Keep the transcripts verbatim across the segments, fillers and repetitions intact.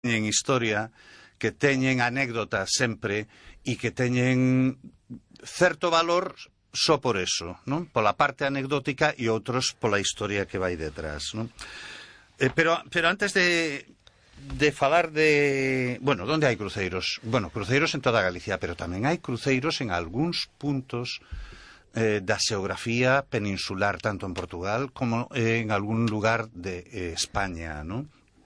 teñen historia, que teñen anécdotas sempre e que teñen certo valor só por eso, non? Pola parte anecdótica e outros pola historia que vai detrás, non? Eh, pero, pero antes de, de falar de... Bueno, onde hai cruceiros? Bueno, cruceiros en toda Galicia, pero tamén hai cruceiros en algúns puntos Eh, da xeografía peninsular, tanto en Portugal como eh, en algún lugar de eh, España, ¿no?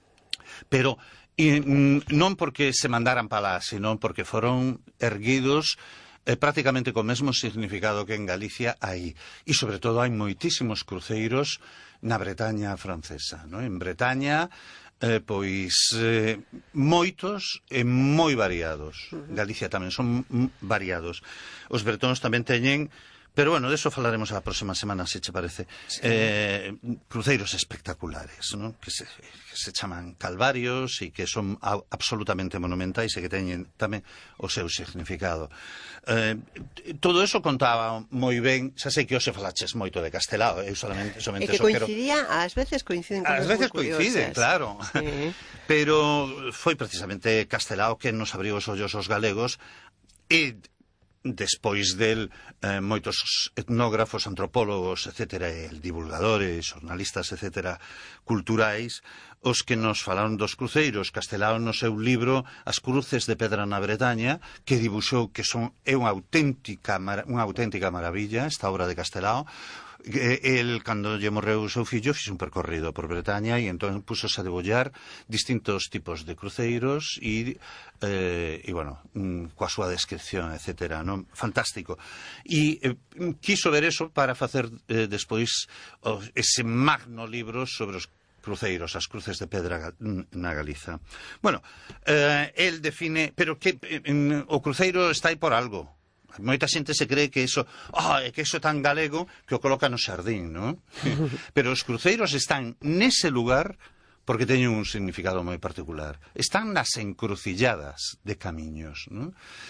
Pero e, non porque se mandaran para lá, sino porque foron erguidos eh, prácticamente co mesmo significado que en Galicia hai. E, sobre todo, hai moitísimos cruceiros na Bretaña francesa, ¿no? En Bretaña, eh, pois, eh, moitos e moi variados. Galicia tamén son variados. Os bretonos tamén teñen... Pero, bueno, de eso falaremos a próxima semana, se che parece. Sí. Eh, cruceiros espectaculares, ¿no? Que se, que se chaman calvarios e que son a, absolutamente monumentais e que teñen tamén o seu significado. Eh, todo eso contaba moi ben, xa sei que hoxe falaches moito de Castelao, eu solamente, solamente e que coincidía, quero... ás veces coinciden cosas Ás veces coinciden, claro. Sí. Pero foi precisamente Castelao que nos abriu os ollos aos galegos e... despois del, eh, moitos etnógrafos, antropólogos, etcétera, e divulgadores, xornalistas, etcétera, culturais, os que nos falaron dos cruceiros. Castelao no seu libro As cruces de pedra na Bretaña, que dibuxou que son é unha auténtica, unha auténtica maravilla esta obra de Castelao. El, cando lle morreu o seu fillo, fixe un percorrido por Bretaña e entón pusose a debullar distintos tipos de cruceiros e, eh, e bueno, coa súa descripción, etcétera, non? Fantástico. E eh, quiso ver eso para facer eh, despois oh, ese magno libro sobre os cruceiros, as cruces de pedra na Galiza. Bueno, eh, el define, pero que eh, o cruceiro está aí por algo. Moita xente se cree que eso, oh, é que eso é tan galego que o coloca no xardín, non? Pero os cruceiros están nese lugar porque teñen un significado moi particular. Están nas encrucilladas de camiños, non?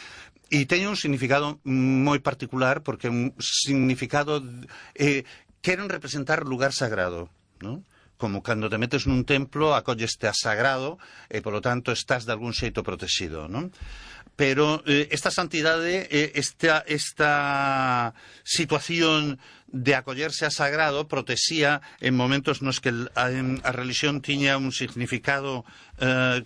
E teñen un significado moi particular porque é un significado... Eh, queren representar lugar sagrado, non? Como cando te metes nun templo, acolleste a sagrado e, polo tanto, estás de algún xeito protegido, non? Pero eh, esta santidade, eh, esta, esta situación de acollerse a sagrado protexía en momentos nos que a, a religión tiña un significado eh,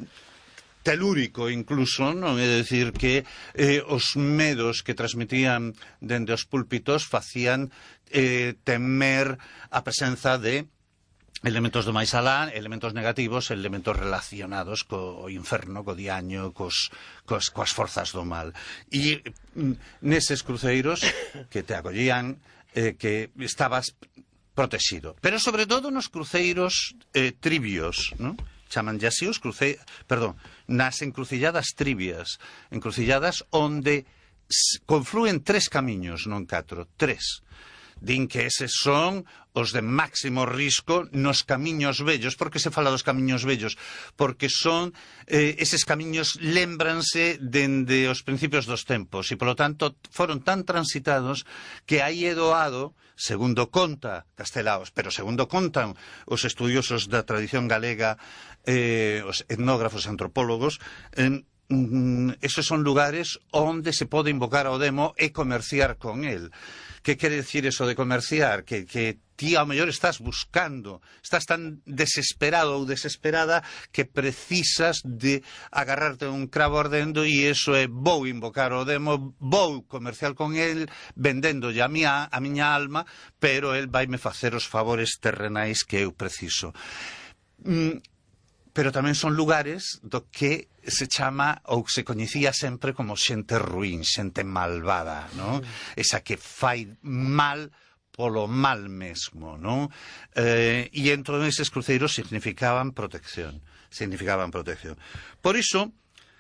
telúrico incluso, non? É dicir que eh, os medos que transmitían dende os púlpitos facían eh, temer a presenza de elementos do máis alá, elementos negativos, elementos relacionados co inferno, co diaño, cos, cos, coas forzas do mal. E neses cruceiros que te acollían, eh, que estabas protegido. Pero sobre todo nos cruceiros eh, trivios, non? Chaman así os cruceiros, perdón, nas encrucilladas trivias, encrucilladas onde confluen tres camiños, non catro, tres. Din que eses son os de máximo risco nos camiños vellos. Por que se fala dos camiños vellos? Porque son eh, eses camiños lémbranse dende os principios dos tempos e, polo tanto, foron tan transitados que aí é doado, segundo conta Castelao, pero segundo contan os estudiosos da tradición galega, eh, os etnógrafos e antropólogos, eh, esos son lugares onde se pode invocar ao demo e comerciar con el. Que quere decir eso de comerciar? Que, que ti ao mellor estás buscando, estás tan desesperado ou desesperada que precisas de agarrarte un cravo ardendo e iso é vou invocar o demo, vou comerciar con el vendéndolle a miña, a miña alma, pero el vaime facer os favores terrenais que eu preciso. Mm, pero tamén son lugares do que se chama ou se coñecía sempre como xente ruín, xente malvada, non? Esa que fai mal polo mal mesmo, non? Eh, e entón eses cruceiros significaban protección, significaban protección. Por iso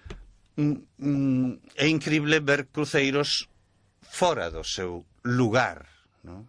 mm, mm, é incrible ver cruceiros fora do seu lugar, non?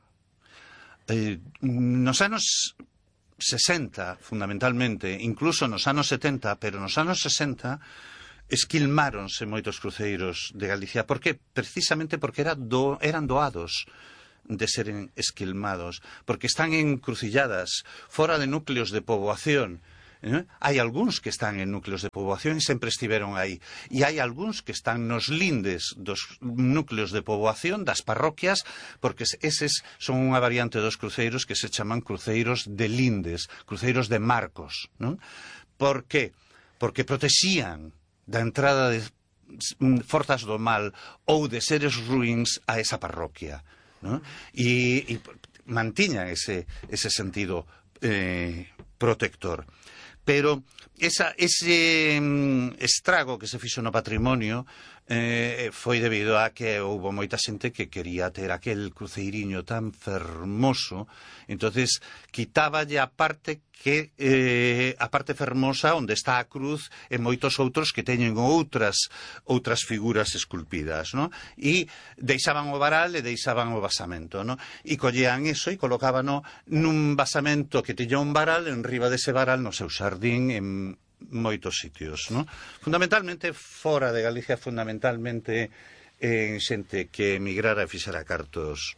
Eh, nos anos sesenta, fundamentalmente, incluso nos anos setenta, pero nos anos sesenta esquilmáronse moitos cruceiros de Galicia. Por que? Precisamente porque era do, eran doados de seren esquilmados, porque están encrucilladas fora de núcleos de poboación Eh? Hai algúns que están en núcleos de poboación e sempre estiveron aí. E hai algúns que están nos lindes dos núcleos de poboación, das parroquias, porque eses son unha variante dos cruceiros que se chaman cruceiros de lindes, cruceiros de marcos. Non? Por que? Porque protexían da entrada de forzas do mal ou de seres ruíns a esa parroquia. Non? E, e mantiñan ese, ese sentido eh, protector. Pero esa, ese mm, estrago que se fixo no patrimonio eh, foi debido a que houve moita xente que quería ter aquel cruceiriño tan fermoso, entonces quitáballe a parte que eh, a parte fermosa onde está a cruz e moitos outros que teñen outras outras figuras esculpidas, ¿no? E deixaban o varal e deixaban o basamento, ¿no? E collían eso e colocábano nun basamento que tiña un varal, en riba dese varal no seu xardín, en moitos sitios, ¿no? Fundamentalmente fora de Galicia, fundamentalmente en xente que emigrara e fixera cartos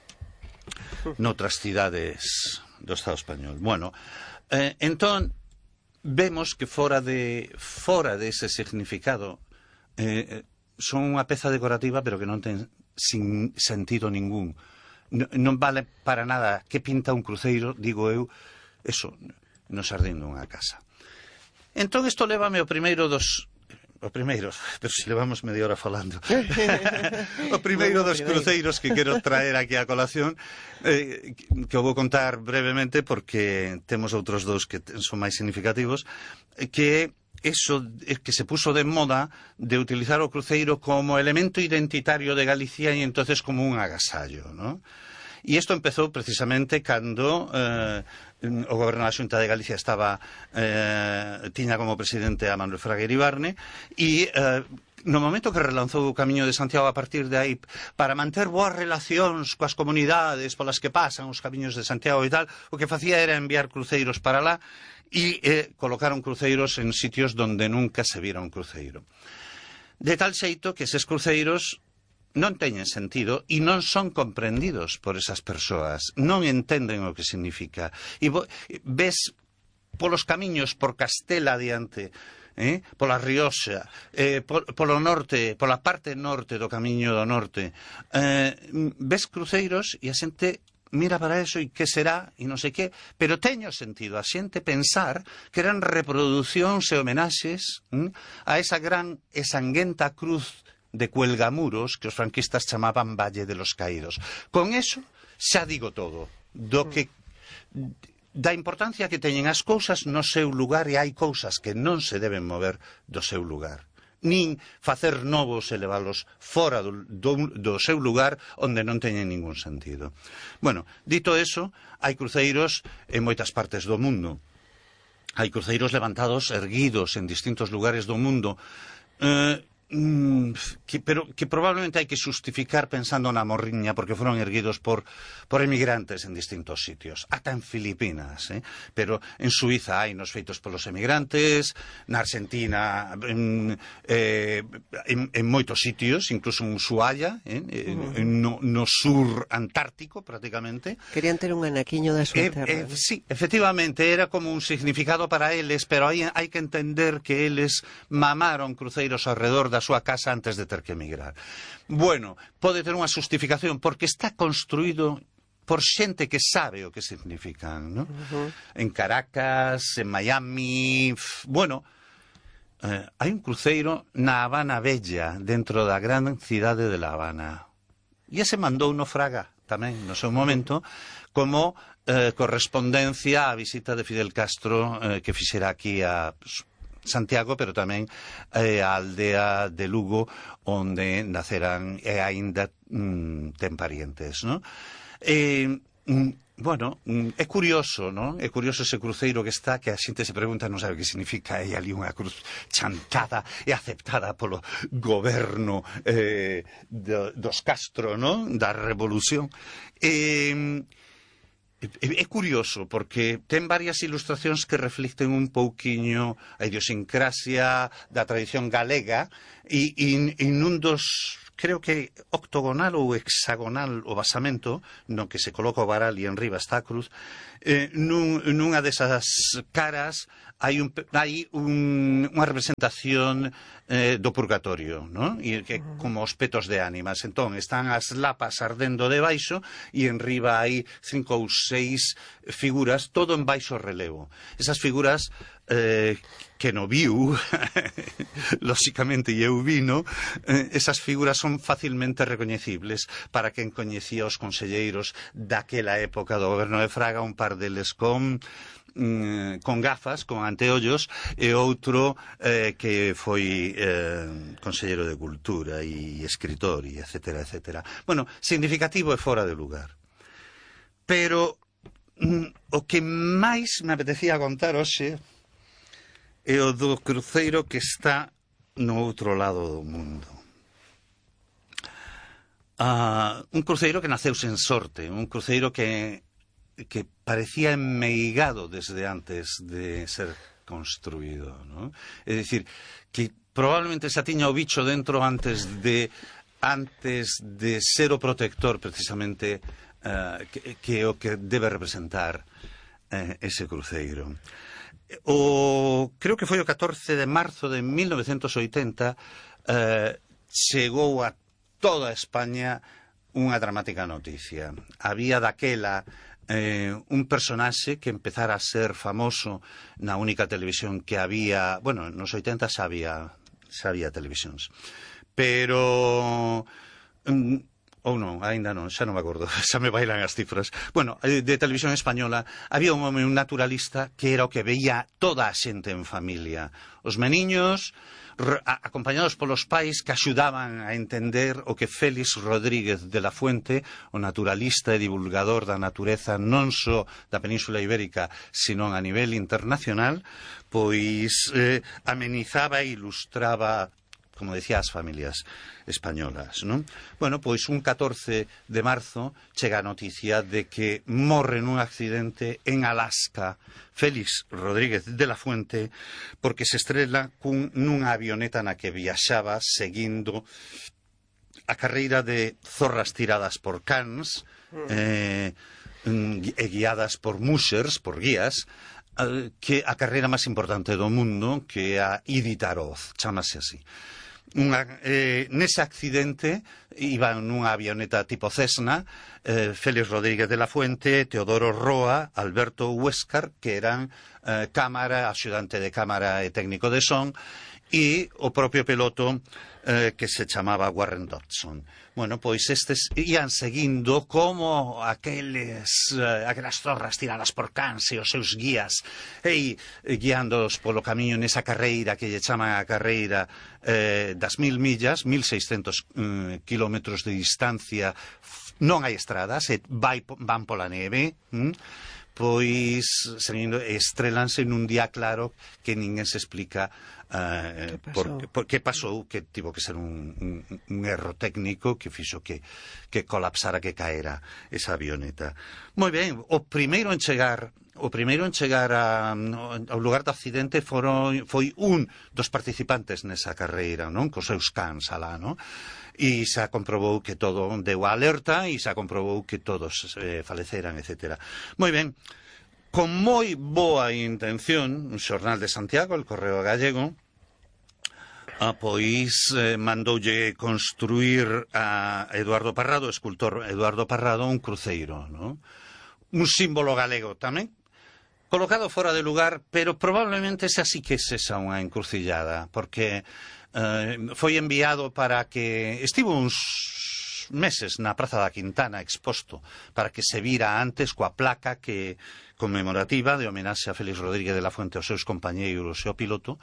noutras cidades do Estado español. Bueno, eh, entón vemos que fora de fora dese significado eh, son unha peza decorativa pero que non ten sin sentido ningún. Non, non vale para nada que pinta un cruceiro, digo eu, eso, no xardín dunha casa. Entón isto lévame ao primeiro dos... O primeiro, pero se levamos media hora falando. O primeiro dos cruceiros que quero traer aquí a colación, eh, que o vou contar brevemente porque temos outros dous que son máis significativos, que eso que se puso de moda de utilizar o cruceiro como elemento identitario de Galicia e entonces como un agasallo, ¿no? E isto empezou precisamente cando eh, o goberno da Xunta de Galicia estaba eh, tiña como presidente a Manuel Fraga Iribarne e eh, no momento que relanzou o Camiño de Santiago a partir de aí para manter boas relacións coas comunidades polas que pasan os camiños de Santiago e tal, o que facía era enviar cruceiros para lá e eh, colocaron cruceiros en sitios donde nunca se vira un cruceiro. De tal xeito que eses cruceiros non teñen sentido e non son comprendidos por esas persoas, non entenden o que significa. E ves polos camiños, por Castela adiante, eh, pola Rioxa, eh, pol, polo norte, pola parte norte do Camiño do Norte, eh, ves cruceiros e a xente mira para eso e que será e non sei que, pero teño sentido a xente pensar que eran reproducións e homenaxes hm, a esa gran e sanguenta cruz de Cuelgamuros que os franquistas chamaban Valle de los Caídos. Con eso xa digo todo, do que da importancia que teñen as cousas no seu lugar e hai cousas que non se deben mover do seu lugar. Nin facer novos e leválos fora do, do, do seu lugar onde non teñen ningún sentido. Bueno, dito eso, hai cruceiros en moitas partes do mundo. Hai cruceiros levantados, erguidos en distintos lugares do mundo. Eh, Mm, que, pero que probablemente hai que justificar pensando na morriña porque foron erguidos por, por emigrantes en distintos sitios, ata en Filipinas, eh? Pero en Suiza hai nos feitos polos emigrantes, na Argentina en, eh, en, en moitos sitios, incluso en Ushuaia, eh? uh-huh. en, no, no sur antártico prácticamente. Querían ter un anaquiño da súa eh, terra. eh, sí, efectivamente, era como un significado para eles, pero hai, hai que entender que eles mamaron cruceiros alrededor da súa casa antes de ter que emigrar. Bueno, pode ter unha justificación porque está construído por xente que sabe o que significan, ¿no? Uh-huh. En Caracas, en Miami, bueno, eh, hai un cruceiro na Habana Bella, dentro da gran cidade de La Habana. E ese mandou no Fraga tamén, no seu momento, como eh, correspondencia á visita de Fidel Castro eh, que fixera aquí a Santiago, pero tamén eh, a aldea de Lugo onde naceran e aínda mm, ten parientes, ¿no? Eh, mm, bueno, mm, é curioso, ¿no? É curioso ese cruceiro que está, que a xente se pregunta, non sabe que significa, hai ali unha cruz chantada e aceptada polo goberno eh, do, dos Castro, ¿no? Da revolución. Eh, É curioso, porque ten varias ilustracións que reflicten un pouquiño a idiosincrasia da tradición galega e, e, e nun dos, creo que octogonal ou hexagonal o basamento, no que se coloca o varal e en riba está a cruz, eh, nun, nunha desas caras hai, un, hai un, unha representación eh, do purgatorio, ¿no? E que como os petos de ánimas. Entón, están as lapas ardendo debaixo e en riba hai cinco ou seis figuras, todo en baixo relevo. Esas figuras eh, que no viu, lóxicamente eu vino, eh, esas figuras son facilmente recoñecibles para quen coñecía os conselleiros daquela época do goberno de Fraga, un par deles con con gafas, con anteollos, e outro eh, que foi eh, conselleiro de Cultura e escritor, e etcétera, etcétera. Bueno, significativo e fora de lugar. Pero mm, o que máis me apetecía contar hoxe é o do cruceiro que está no outro lado do mundo. Uh, un cruceiro que naceu sen sorte, un cruceiro que que parecía enmeigado desde antes de ser construído, ¿no? É dicir, que probablemente xa tiña o bicho dentro antes de antes de ser o protector, precisamente, uh, que, que o que debe representar uh, ese cruceiro. O, creo que foi o catorce de marzo de mil novecentos oitenta, uh, chegou a toda España unha dramática noticia. Había daquela Eh, un personaxe que empezara a ser famoso na única televisión que había, bueno, nos oitenta xa había, xa había televisións, pero um, ou non, aínda non, xa non me acordo, xa me bailan as cifras. Bueno, de televisión española había un home, un naturalista, que era o que veía toda a xente en familia, os meniños acompañados polos pais que axudaban a entender o que Félix Rodríguez de la Fuente, o naturalista e divulgador da natureza non só da Península Ibérica, sino a nivel internacional, pois eh, amenizaba e ilustraba, como decía, as familias españolas, non? Bueno, pois un catorce de marzo chega a noticia de que morre nun accidente en Alaska Félix Rodríguez de la Fuente porque se estrela cun, nunha avioneta na que viaxaba seguindo a carreira de zorras tiradas por cans eh, e guiadas por mushers, por guías, que a carreira máis importante do mundo, que é a Iditarod, chamase así. Unha, eh, nese accidente iban nunha avioneta tipo Cessna, eh, Félix Rodríguez de la Fuente, Teodoro Roa, Alberto Huéscar, que eran eh, cámara, axudante de cámara e técnico de son, e o propio piloto eh, que se chamaba Warren Dodson. Bueno, pois estes ian seguindo como aqueles, eh, aquelas zorras tiradas por cans e os seus guías e guiándoos polo camiño nesa carreira que lle chaman a carreira eh, das mil millas, mil seiscentos eh, kilómetros de distancia, non hai estradas, e vai, van pola neve, hm? Pois seguindo, estrelanse nun día claro que ninguén se explica uh, por, por que pasou, que tivo que ser un, un, un erro técnico que fixo que, que colapsara, que caera esa avioneta. Moi ben, o primeiro en chegar o primeiro en chegar a, ao lugar do accidente foron, foi un dos participantes nesa carreira, non? Cos seus cans alá, non? E xa comprobou que todo deu a alerta e xa comprobou que todos eh, faleceran, etcétera. Moi ben, con moi boa intención, un xornal de Santiago, el Correo Gallego, ah, pois eh, mandoulle construir a Eduardo Parrado, o escultor Eduardo Parrado, un cruceiro, non? Un símbolo galego tamén, colocado fora de lugar, pero probablemente esa sí que sexa unha encrucillada, porque eh, foi enviado para que estivo uns meses na Praza da Quintana exposto para que se vira antes coa placa que conmemorativa de homenaxe a Félix Rodríguez de la Fuente, aos seus compañeiros e ao piloto,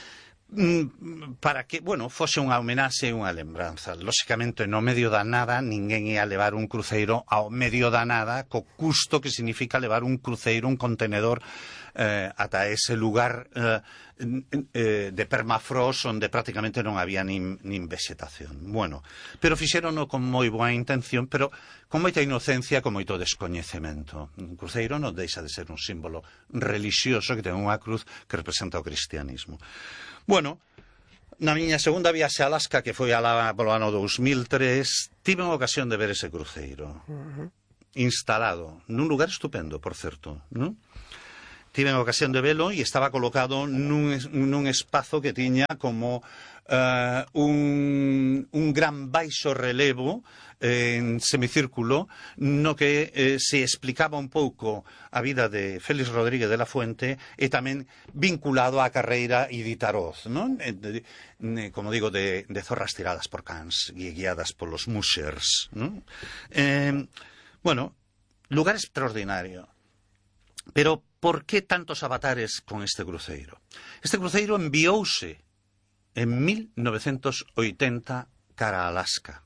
para que, bueno, fose unha homenaxe e unha lembranza. Lóxicamente, no medio da nada, ninguén ia levar un cruceiro ao medio da nada, co custo que significa levar un cruceiro, un contenedor, eh, ata ese lugar eh, eh, de permafrost onde prácticamente non había nin, nin vegetación. Bueno, pero fixérono con moi boa intención, pero con moita inocencia, con moito descoñecemento. Un cruceiro non deixa de ser un símbolo relixioso que ten unha cruz que representa o cristianismo. Bueno, na miña segunda viaxe a Alaska, que foi alá polo ano dous mil tres, tive unha ocasión de ver ese cruceiro. Uh-huh. Instalado nun lugar estupendo, por certo, non? tive a ocasión de velo e estaba colocado nun, nun espazo que tiña como uh, un, un gran baixo relevo eh, en semicírculo no que eh, se explicaba un pouco a vida de Félix Rodríguez de la Fuente e tamén vinculado á carreira e de Taroz, non? Eh, de, de, como digo, de, de zorras tiradas por cans e guiadas polos mushers, non? Eh, bueno, lugar extraordinario. Pero por que tantos avatares con este cruceiro? Este cruceiro enviouse en mil novecientos oitenta cara a Alaska.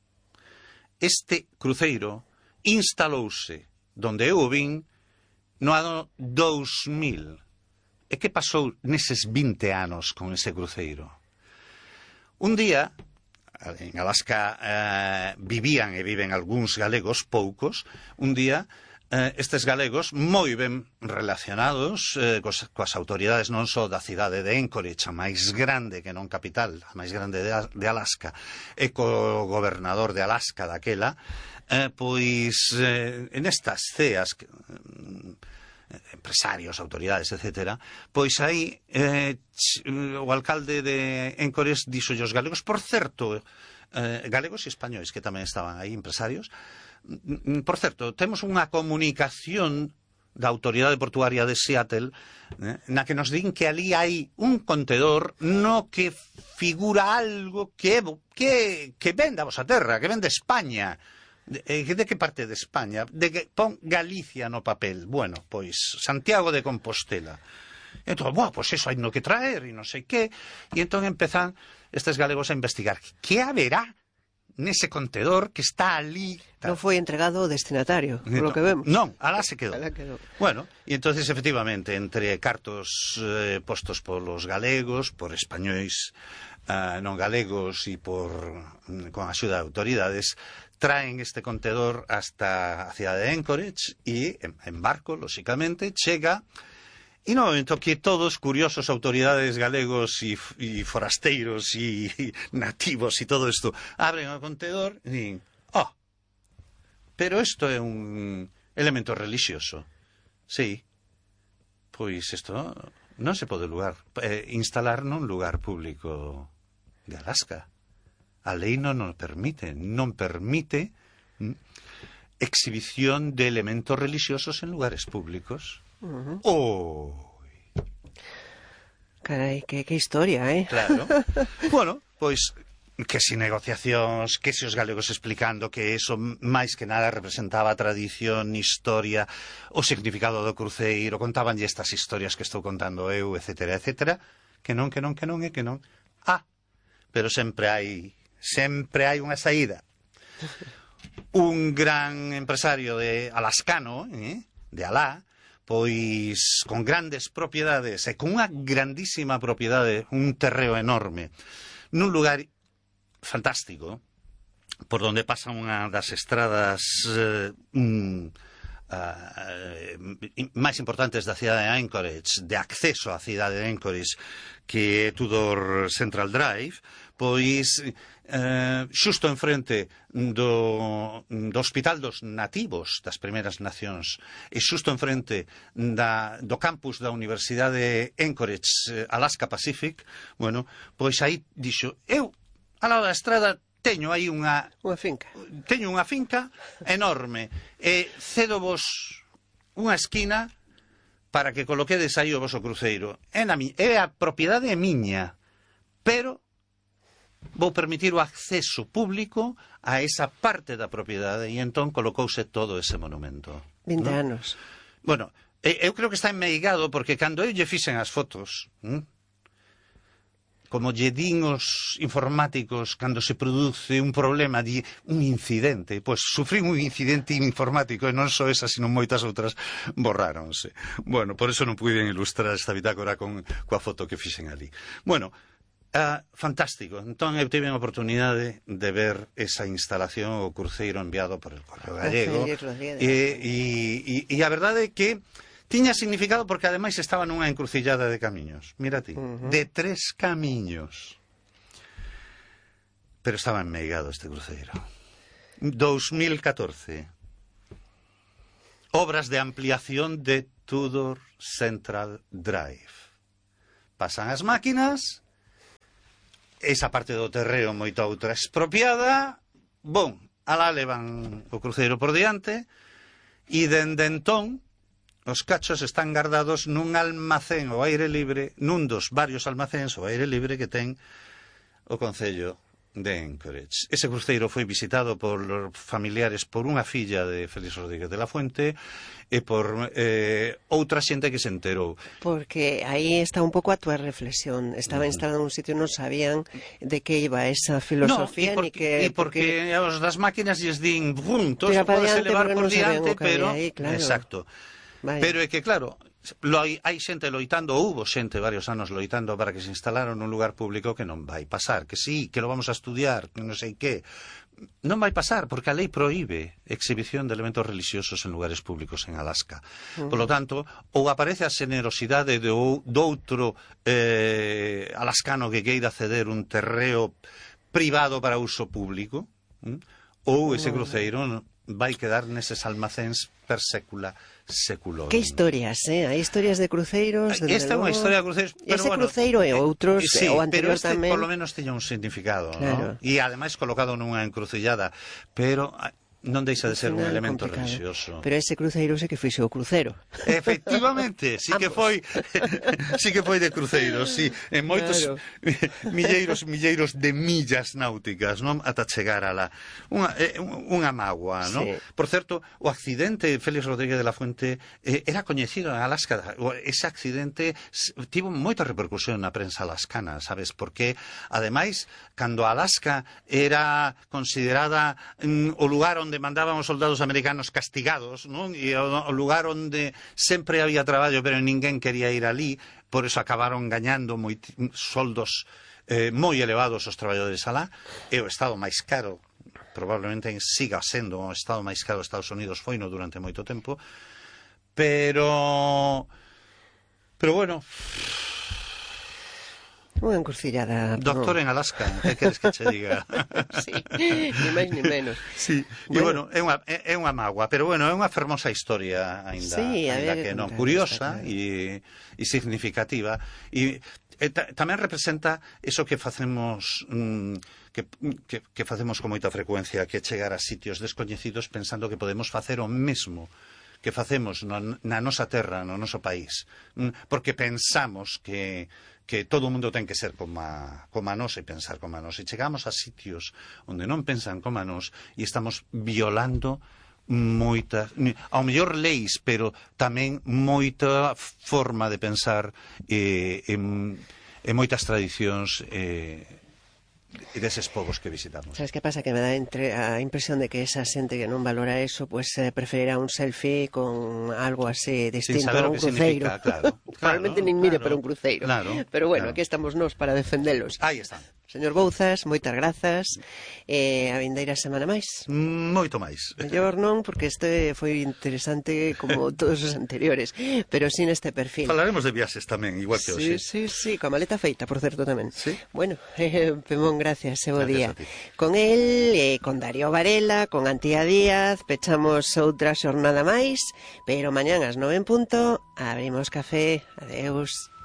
Este cruceiro instalouse donde eu vin no ano dous mil. E que pasou neses vinte anos con ese cruceiro? Un día, en Alaska eh, vivían e viven algúns galegos, poucos, un día eh, estes galegos moi ben relacionados eh, cos, coas autoridades non só da cidade de Anchorage, a máis grande que non capital, a máis grande de, de Alaska, e co gobernador de Alaska daquela, eh, pois eh, en estas ceas que, eh, empresarios, autoridades, etcétera, pois aí eh, o alcalde de Anchorage dixo aos galegos, por certo, eh, galegos e españois que tamén estaban aí, empresarios, por certo, temos unha comunicación da Autoridade Portuaria de Seattle eh, na que nos din que ali hai un contedor no que figura algo que, que, que ven da vosa terra, que ven de España. De, de que parte de España? De que pon Galicia no papel. Bueno, pois Santiago de Compostela. Entón, bueno, pois eso hai no que traer e non sei que. E entón empezan estes galegos a investigar. Que haberá nese contedor que está ali? Non foi entregado ao destinatario, por lo que vemos. Non, alá se quedou. Alá quedou. Bueno, e entonces efectivamente, entre cartos eh, postos polos galegos, por españois uh, non galegos e por con a axuda de autoridades, traen este contedor hasta a cidade de Anchorage e en, en barco, lóxicamente, chega. E no momento que todos, curiosos, autoridades galegos e, e forasteiros e, e nativos e todo isto, abren o contedor e din, oh, pero isto é un elemento religioso. Sí, pois isto non se pode lugar, eh, instalar nun lugar público de Alaska. A lei non nos permite, non permite mm, exhibición de elementos religiosos en lugares públicos. Uh-huh. Oh. Carai, que, que historia, eh? Claro. Bueno, pois que si negociacións, que si os galegos explicando que eso máis que nada representaba a tradición, historia, o significado do cruceiro, contabanlle estas historias que estou contando eu, etcétera, etcétera, que non, que non, que non, e que non. Ah, pero sempre hai, sempre hai unha saída. Un gran empresario de alascano, eh, de Alá, pois con grandes propiedades e con unha grandísima propiedade, un terreo enorme, nun lugar fantástico, por donde pasan unha das estradas eh, mm, uh, máis importantes da cidade de Anchorage, de acceso á cidade de Anchorage, que é Tudor Central Drive, pois eh, xusto enfrente do, do Hospital dos Nativos das Primeiras Nacións e xusto enfrente da, do campus da Universidade de Anchorage, Alaska Pacific, bueno, pois aí dixo, eu, ao lado da estrada, teño aí unha... Unha finca. Teño unha finca enorme e cedo vos unha esquina para que coloquedes aí o voso cruceiro. É, na mi, é a propiedade miña, pero vou permitir o acceso público a esa parte da propiedade e entón colocouse todo ese monumento. vinte ¿no? anos. Bueno, eu creo que está enmeigado porque cando eu lle fixen as fotos, ¿m? como lle din os informáticos cando se produce un problema, di un incidente, pois sufrín un incidente informático e non só esa, sino moitas outras borráronse. Bueno, por eso non puiden ilustrar esta bitácora con coa foto que fixen ali. Bueno, Uh, fantástico. Entón eu tive a oportunidade de ver esa instalación, o cruceiro enviado por el Correo Gallego, e, e, e a verdade é que tiña significado porque ademais estaba nunha encrucillada de camiños, mira ti, uh-huh. de tres camiños, pero estaba enmeigado este cruceiro. Dos mil catorce, obras de ampliación de Tudor Central Drive. Pasan as máquinas, esa parte do terreo moita outra expropiada, bom, alá levan o cruceiro por diante, e dende entón os cachos están guardados nun almacén ao aire libre, nun dos varios almacéns ao aire libre que ten o Concello de Anchorage. Ese cruceiro foi visitado por familiares por unha filla de Félix Rodríguez de la Fuente e por eh, outra xente que se enterou. Porque aí está un pouco a túa reflexión. Estaba Mm. instalado nun sitio, non sabían de que iba esa filosofía, no, ni que... E porque, porque os das máquinas lles din, brum, todo Tira se pa pode diante elevar porque por non sabían diante, o que pero... había aí, claro. Exacto. Vaya. Pero é que, claro, lo hai, hai xente loitando, houbo xente varios anos loitando para que se instalaran nun lugar público que non vai pasar, que sí, que lo vamos a estudiar, que non sei que. Non vai pasar, porque a lei proíbe exhibición de elementos religiosos en lugares públicos en Alaska. Uh-huh. Por lo tanto, ou aparece a xenerosidade do, do outro eh, alascano que queira ceder un terreo privado para uso público, ¿m? ou ese cruceiro vai quedar neses almacéns per sécula seculorum. Que historias, eh? Hai historias de cruceiros, desde Esta é unha historia de cruceiros, pero ese bueno, cruceiro e outros, sí, o anterior pero este tamén. por lo menos tiña un significado, Claro. ¿no? E ademais colocado nunha encrucillada, pero non deixa de ser un Final elemento complicado. religioso. Pero ese cruceiro sí que fixo o crucero. Efectivamente, sí que foi sí que foi de cruceiros, sí, en moitos Claro. milleiros, milleiros de millas náuticas, non, ata chegar a la unha eh, unha mágoa, non? Sí. Por certo, o accidente de Félix Rodríguez de la Fuente eh, era coñecido en Alaska. Ese accidente tivo moita repercusión na prensa alascana, sabes? Porque ademais, cando Alaska era considerada mm, o lugar onde mandaban os soldados americanos castigados, non? E o, o lugar onde sempre había traballo, pero ninguén quería ir ali, por eso acabaron gañando moi, soldos eh, moi elevados os traballadores alá, e o estado máis caro, probablemente siga sendo o estado máis caro dos Estados Unidos, foino durante moito tempo, pero pero bueno, Unha encrucillada. doctor en Alaska, que queres que che diga? Sí, ni máis ni menos. Sí, e bueno, é unha, é, é unha mágoa, pero bueno, é unha fermosa historia aínda, Sí, aínda había que que non, contar, curiosa está claro. e, e significativa, e, e ta, tamén representa eso que facemos mm, que, que, que facemos con moita frecuencia, que é chegar a sitios descoñecidos pensando que podemos facer o mesmo que facemos no, na nosa terra, no noso país, mm, porque pensamos que que todo o mundo ten que ser como a, como a nós e pensar como a nós. E chegamos a sitios onde non pensan como a nós e estamos violando moitas, ao mellor leis, pero tamén moita forma de pensar e, e, e moitas tradicións e, e deses povos que visitamos. Sabes que pasa? Que me dá entre a impresión de que esa xente que non valora eso, pues eh, preferirá un selfie con algo así distinto saber a o un que cruceiro. significa, claro, Probablemente claro, nin mire claro, para un cruceiro. claro, Pero bueno, claro. aquí estamos nós para defendelos. Aí están. Señor Bouzas, moitas grazas. E a vindeira semana máis. Moito máis. Mellor non, porque este foi interesante como todos os anteriores, pero sin este perfil. Falaremos de viaxes tamén, igual que Sí, hoxe. sí, sí, coa maleta feita, por certo, tamén. Sí. Bueno, eh, Pemón, gracias, e bo día. Gracias a ti. Con el, eh, con Darío Varela, con Antía Díaz, pechamos outra xornada máis, pero mañán ás nove en punto, abrimos café. Adeus.